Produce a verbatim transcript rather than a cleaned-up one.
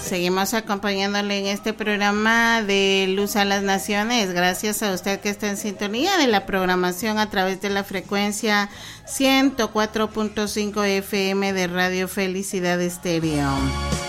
seguimos acompañándole en este programa de Luz a las Naciones. Gracias a usted que está en sintonía de la programación a través de la frecuencia ciento cuatro punto cinco F M de Radio Felicidad Estéreo.